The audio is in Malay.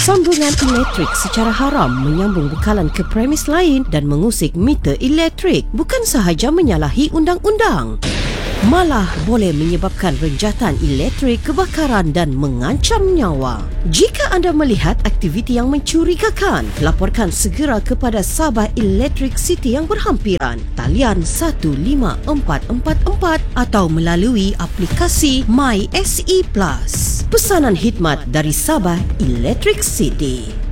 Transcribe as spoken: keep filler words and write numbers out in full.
Sambungan elektrik secara haram menyambung bekalan ke premis lain dan mengusik meter elektrik bukan sahaja menyalahi undang-undang, malah boleh menyebabkan renjatan elektrik, kebakaran dan mengancam nyawa. Jika anda melihat aktiviti yang mencurigakan, laporkan segera kepada Sabah Electric City yang berhampiran. Talian satu lima empat empat empat atau melalui aplikasi My S E Plus. Pesanan khidmat dari Sabah Electric City.